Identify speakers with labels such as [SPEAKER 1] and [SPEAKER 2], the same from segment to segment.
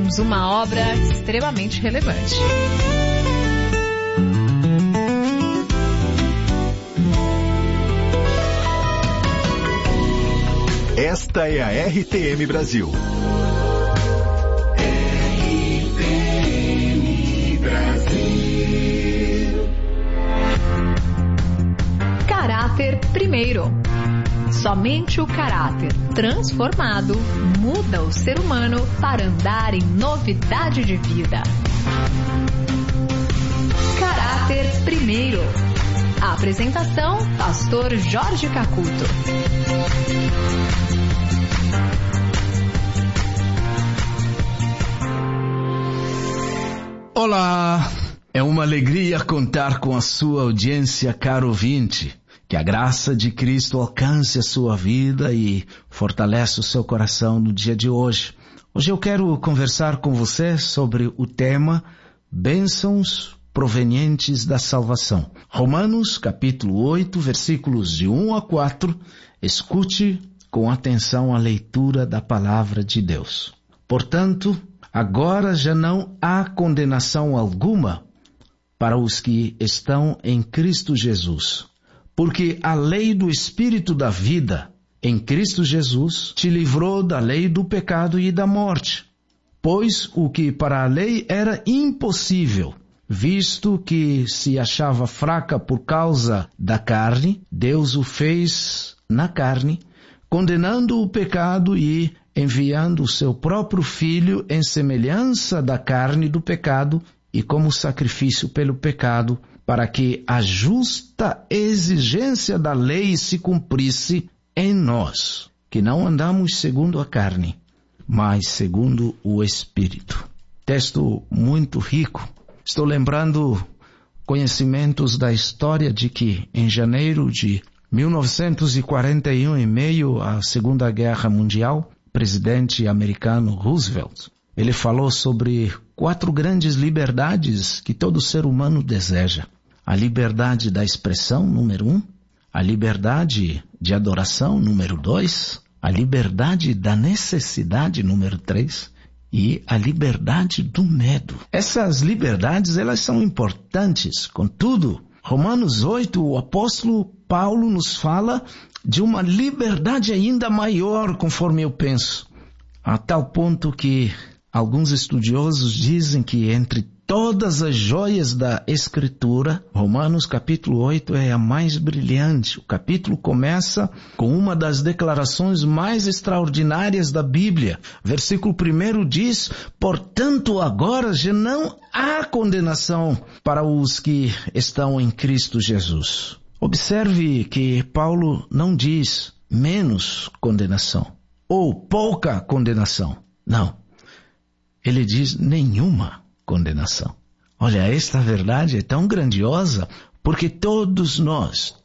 [SPEAKER 1] Irmãos, uma obra extremamente relevante.
[SPEAKER 2] Esta é a RTM Brasil. RTM Brasil.
[SPEAKER 1] Caráter primeiro. Somente o caráter transformado muda o ser humano para andar em novidade de vida. Caráter primeiro. A apresentação, Pastor Jorge Cacuto.
[SPEAKER 3] Olá, é uma alegria contar com a sua audiência, caro ouvinte. Que a graça de Cristo alcance a sua vida e fortaleça o seu coração no dia de hoje. Hoje eu quero conversar com você sobre o tema Bênçãos provenientes da salvação. Romanos, capítulo 8, versículos de 1 a 4. Escute com atenção a leitura da palavra de Deus. Portanto, agora já não há condenação alguma para os que estão em Cristo Jesus. Porque a lei do Espírito da vida, em Cristo Jesus, te livrou da lei do pecado e da morte. Pois o que para a lei era impossível, visto que se achava fraca por causa da carne, Deus o fez na carne, condenando o pecado e enviando o seu próprio Filho em semelhança da carne do pecado e como sacrifício pelo pecado, para que a justa exigência da lei se cumprisse em nós, que não andamos segundo a carne, mas segundo o Espírito. Texto muito rico. Estou lembrando conhecimentos da história de que, em janeiro de 1941, em meio à Segunda Guerra Mundial, o presidente americano Roosevelt, ele falou sobre 4 grandes liberdades que todo ser humano deseja. A liberdade da expressão, número 1. A liberdade de adoração, número 2. A liberdade da necessidade, número 3. E a liberdade do medo. Essas liberdades, elas são importantes. Contudo, Romanos 8, o apóstolo Paulo nos fala de uma liberdade ainda maior, conforme eu penso. A tal ponto que alguns estudiosos dizem que entre todas as joias da Escritura, Romanos capítulo 8 é a mais brilhante. O capítulo começa com uma das declarações mais extraordinárias da Bíblia. Versículo 1 diz: portanto agora já não há condenação para os que estão em Cristo Jesus. Observe que Paulo não diz menos condenação ou pouca condenação. Não. Ele diz nenhuma condenação. Olha, esta verdade é tão grandiosa porque todos nós,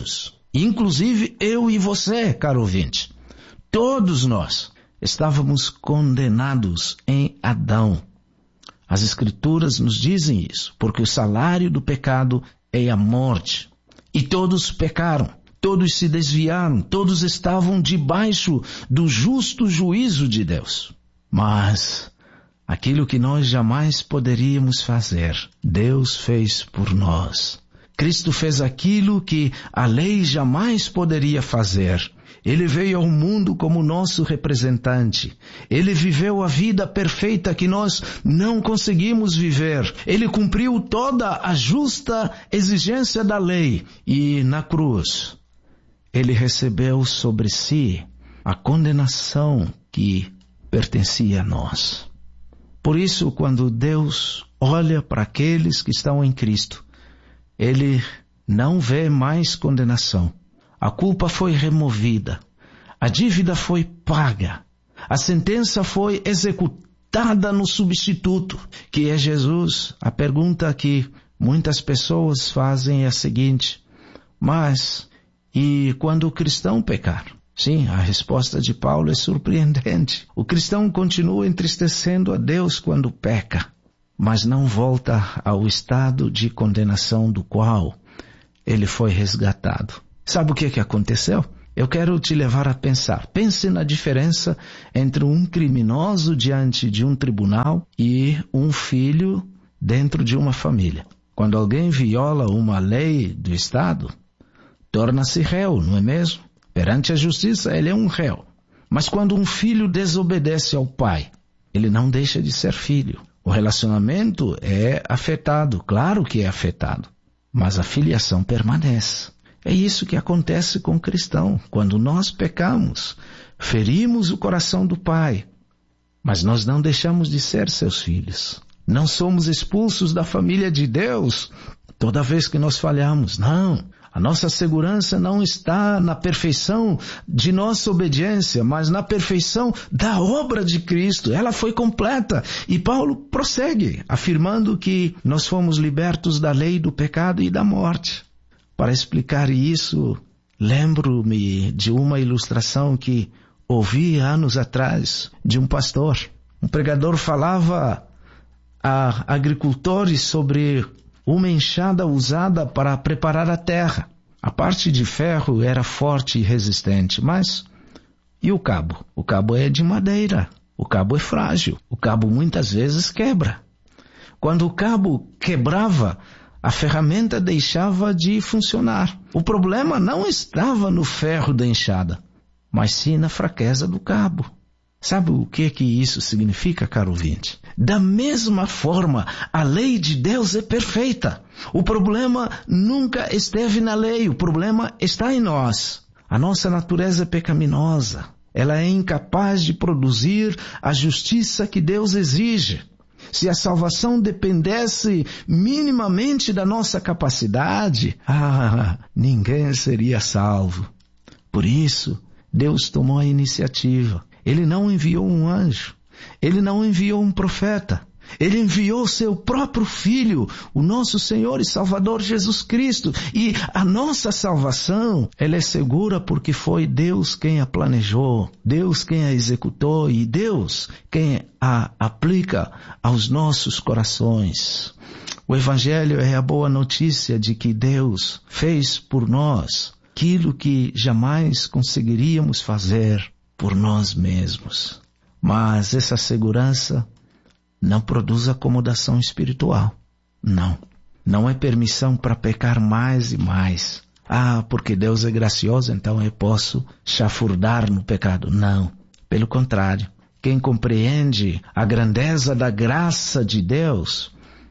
[SPEAKER 3] inclusive eu e você, caro ouvinte, todos nós estávamos condenados em Adão. As Escrituras nos dizem isso, porque o salário do pecado é a morte. E todos pecaram, todos se desviaram, todos estavam debaixo do justo juízo de Deus. Mas aquilo que nós jamais poderíamos fazer, Deus fez por nós. Cristo fez aquilo que a lei jamais poderia fazer. Ele veio ao mundo como nosso representante. Ele viveu a vida perfeita que nós não conseguimos viver. Ele cumpriu toda a justa exigência da lei. E na cruz, ele recebeu sobre si a condenação que pertencia a nós. Por isso, quando Deus olha para aqueles que estão em Cristo, Ele não vê mais condenação. A culpa foi removida. A dívida foi paga. A sentença foi executada no substituto, que é Jesus. A pergunta que muitas pessoas fazem é a seguinte: mas, e quando o cristão pecar? Sim, a resposta de Paulo é surpreendente. O cristão continua entristecendo a Deus quando peca, mas não volta ao estado de condenação do qual ele foi resgatado. Sabe o que aconteceu? Eu quero te levar a pensar. Pense na diferença entre um criminoso diante de um tribunal e um filho dentro de uma família. Quando alguém viola uma lei do Estado, torna-se réu, não é mesmo? Perante a justiça, ele é um réu. Mas quando um filho desobedece ao pai, ele não deixa de ser filho. O relacionamento é afetado, claro que é afetado, mas a filiação permanece. É isso que acontece com o cristão. Quando nós pecamos, ferimos o coração do pai, mas nós não deixamos de ser seus filhos. Não somos expulsos da família de Deus toda vez que nós falhamos. Não. A nossa segurança não está na perfeição de nossa obediência, mas na perfeição da obra de Cristo. Ela foi completa. E Paulo prossegue, afirmando que nós fomos libertos da lei do pecado e da morte. Para explicar isso, lembro-me de uma ilustração que ouvi anos atrás de um pastor. Um pregador falava a agricultores sobre uma enxada usada para preparar a terra. A parte de ferro era forte e resistente, mas e o cabo? O cabo é de madeira, o cabo é frágil, o cabo muitas vezes quebra. Quando o cabo quebrava, a ferramenta deixava de funcionar. O problema não estava no ferro da enxada, mas sim na fraqueza do cabo. Sabe o que isso significa, caro ouvinte? Da mesma forma, a lei de Deus é perfeita. O problema nunca esteve na lei, o problema está em nós. A nossa natureza é pecaminosa. Ela é incapaz de produzir a justiça que Deus exige. Se a salvação dependesse minimamente da nossa capacidade, ninguém seria salvo. Por isso, Deus tomou a iniciativa. Ele não enviou um anjo. Ele não enviou um profeta. Ele enviou seu próprio Filho, o nosso Senhor e Salvador Jesus Cristo. E a nossa salvação, ela é segura porque foi Deus quem a planejou, Deus quem a executou e Deus quem a aplica aos nossos corações. O Evangelho é a boa notícia de que Deus fez por nós aquilo que jamais conseguiríamos fazer por nós mesmos. Mas essa segurança não produz acomodação espiritual. Não. Não é permissão para pecar mais e mais. Porque Deus é gracioso, então eu posso chafurdar no pecado. Não. Pelo contrário. Quem compreende a grandeza da graça de Deus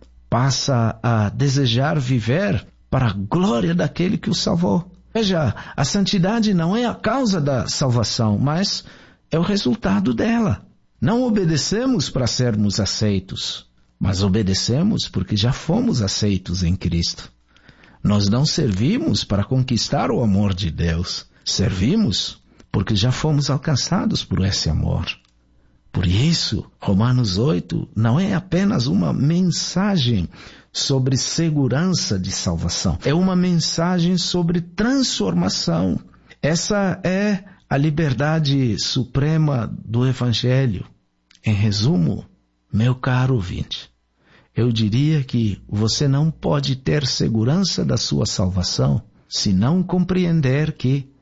[SPEAKER 3] passa a desejar viver para a glória daquele que o salvou. Veja, a santidade não é a causa da salvação, mas é o resultado dela. Não obedecemos para sermos aceitos, mas obedecemos porque já fomos aceitos em Cristo. Nós não servimos para conquistar o amor de Deus. Servimos porque já fomos alcançados por esse amor. Por isso, Romanos 8 não é apenas uma mensagem sobre segurança de salvação. É uma mensagem sobre transformação. Essa é a liberdade suprema do Evangelho. Em resumo, meu caro ouvinte, eu diria que você não pode ter segurança da sua salvação se não compreender que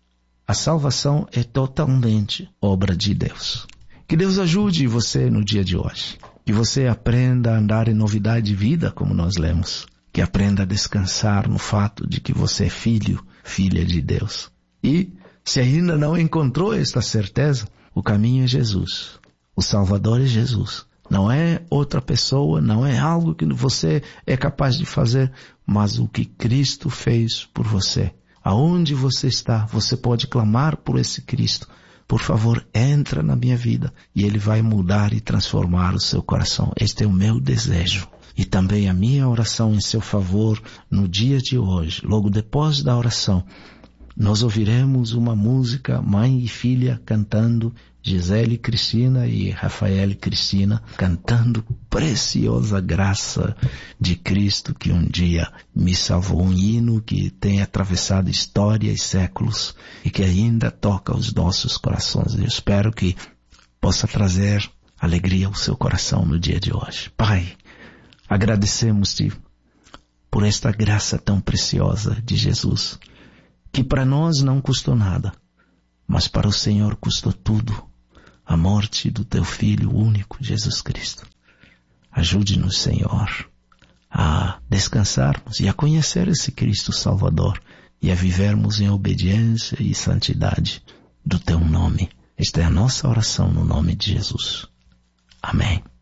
[SPEAKER 3] a salvação é totalmente obra de Deus. Que Deus ajude você no dia de hoje. Que você aprenda a andar em novidade de vida, como nós lemos. Que aprenda a descansar no fato de que você é filho, filha de Deus. E, se ainda não encontrou esta certeza, o caminho é Jesus. O Salvador é Jesus. Não é outra pessoa, não é algo que você é capaz de fazer, mas o que Cristo fez por você. Aonde você está, você pode clamar por esse Cristo. Por favor, entra na minha vida e Ele vai mudar e transformar o seu coração. Este é o meu desejo. E também a minha oração em seu favor no dia de hoje. Logo depois da oração, nós ouviremos uma música, mãe e filha cantando, Gisele Cristina e Rafael Cristina cantando Preciosa Graça de Cristo que um dia me salvou. Um hino que tem atravessado história e séculos e que ainda toca os nossos corações. Eu espero que possa trazer alegria ao seu coração no dia de hoje. Pai, agradecemos-te por esta graça tão preciosa de Jesus que para nós não custou nada, mas para o Senhor custou tudo, a morte do teu Filho único, Jesus Cristo. Ajude-nos, Senhor, a descansarmos e a conhecer esse Cristo Salvador e a vivermos em obediência e santidade do teu nome. Esta é a nossa oração no nome de Jesus. Amém.